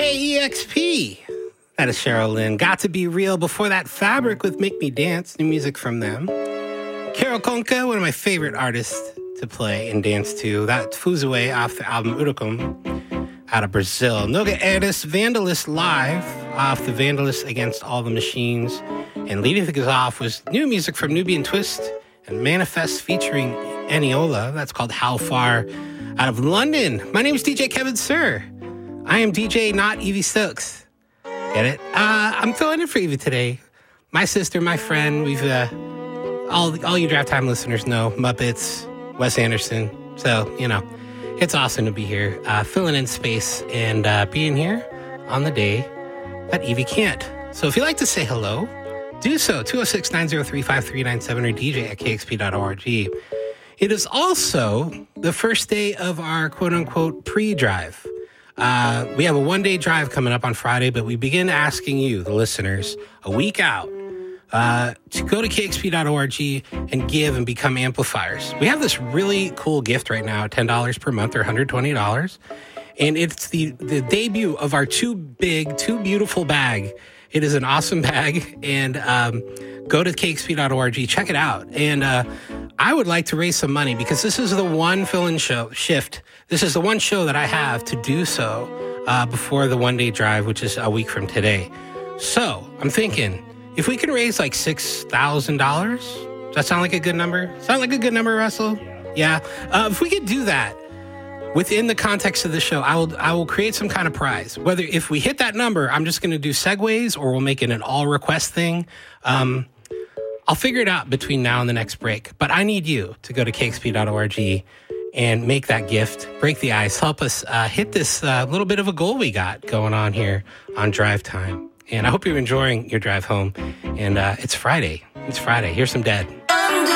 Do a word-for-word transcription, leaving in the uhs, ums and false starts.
K E X P. That is Cheryl Lynn. Got to Be Real. Before that, Fabric with Make Me Dance. New music from them. Carol Conca, one of my favorite artists to play and dance to. That Fuzue off the album Urucum out of Brazil. Noga Eris, Vandalist Live off the Vandalist Against All the Machines. And leading things off was new music from Nubian Twist and Manifest featuring Eniola. That's called How Far out of London. My name is D J Kevin Sir. I am D J, not Evie Stokes. Get it? Uh, I'm filling in for Evie today. My sister, my friend, we've, uh, all, all you Draft Time listeners know, Muppets, Wes Anderson. So, you know, it's awesome to be here, uh, filling in space and uh, being here on the day that Evie can't. So if you'd like to say hello, do so. two oh six, nine oh three, five three nine seven or D J at K X P dot org. It is also the first day of our quote-unquote pre-drive. Uh, we have a one-day drive coming up on Friday, but we begin asking you, the listeners, a week out uh, to go to K X P dot org and give and become amplifiers. We have this really cool gift right now, ten dollars per month or one hundred twenty dollars, and it's the, the debut of our Too Big, Too Beautiful bag. It is an awesome bag, and um, go to K X P dot org, check it out. And uh, I would like to raise some money because this is the one fill-in show shift. This is the one show that I have to do so uh, before the one-day drive, which is a week from today. So I'm thinking, if we can raise like six thousand dollars, does that sound like a good number? Sound like a good number, Russell? Yeah. Uh, if we could do that within the context of the show, I will I will create some kind of prize. Whether if we hit that number, I'm just going to do segues or we'll make it an all-request thing. Um, I'll figure it out between now and the next break. But I need you to go to K X P dot org and make that gift, break the ice, help us uh, hit this uh, little bit of a goal we got going on here on Drive Time. And I hope you're enjoying your drive home. And uh, it's Friday. It's Friday. Here's some Dead.